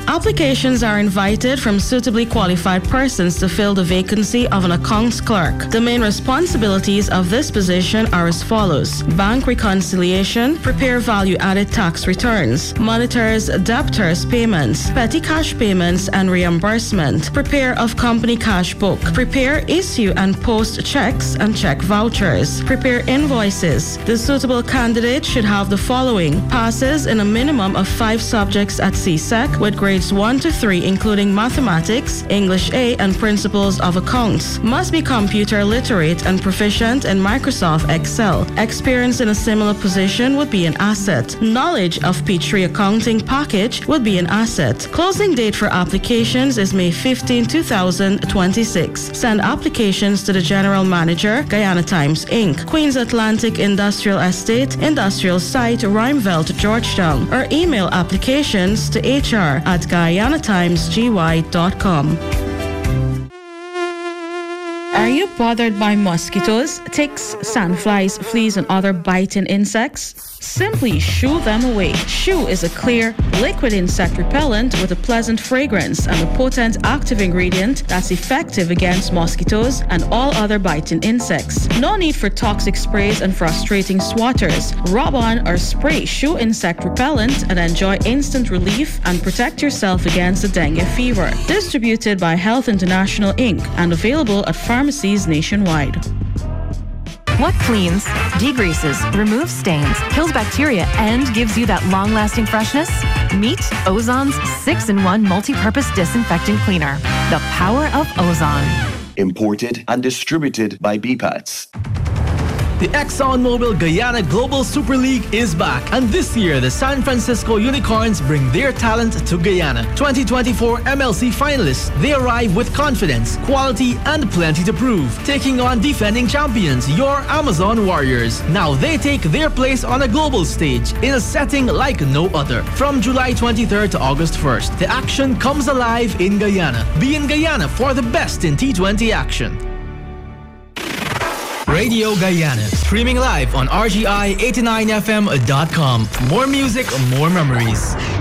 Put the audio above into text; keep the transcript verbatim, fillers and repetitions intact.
Applications are invited from suitably qualified persons to fill the vacancy of an accounts clerk. The main responsibilities of this position are as follows: bank reconciliation, prepare value-added tax returns, monitors debtors' payments, petty cash payments and reimbursement, prepare of company cash book, prepare, issue and post checks and check vouchers, prepare invoices. The suitable candidate should have the following: passes in a minimum of five subjects at C S E C with grades one to three, including mathematics, English A, and principles of accounts. Must be computer literate and proficient in Microsoft Excel. Experience in a similar position would be an asset. Knowledge of Peachtree accounting package would be an asset. Closing date for applications is May fifteenth, two thousand twenty-six. Send applications to the General Manager, Guyana Times Incorporated, Queens Atlantic Industrial Estate, Industrial Site, Rhymeveld, Georgetown, or email applications to H R at guyana times g y dot com. Are you bothered by mosquitoes, ticks, sandflies, fleas, and other biting insects? Simply shoo them away. Shoo is a clear, liquid insect repellent with a pleasant fragrance and a potent active ingredient that's effective against mosquitoes and all other biting insects. No need for toxic sprays and frustrating swatters. Rub on or spray Shoo insect repellent and enjoy instant relief and protect yourself against the dengue fever. Distributed by Health International Incorporated and available at pharmacies nationwide. What cleans, degreases, removes stains, kills bacteria, and gives you that long-lasting freshness? Meet Ozon's six in one multi-purpose disinfectant cleaner. The power of Ozon. Imported and distributed by B PATS. The ExxonMobil Guyana Global Super League is back, and this year the San Francisco Unicorns bring their talent to Guyana. twenty twenty-four M L C finalists, they arrive with confidence, quality, and plenty to prove, taking on defending champions, your Amazon Warriors. Now they take their place on a global stage in a setting like no other. From July twenty-third to August first, the action comes alive in Guyana. Be in Guyana for the best in T twenty action. Radio Guyana, streaming live on R G I eighty-nine F M dot com. More music, more memories.